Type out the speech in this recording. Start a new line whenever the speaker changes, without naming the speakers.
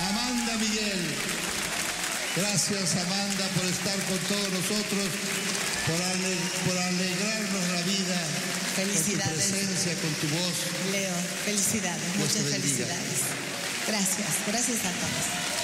Amanda Miguel. Gracias, Amanda, por estar con todos nosotros, por alegrarnos la vida.
Felicidades.
Con tu presencia, con tu voz.
Leo, felicidades,
Dios
muchas
te bendiga.
felicidades. Gracias, gracias a todos.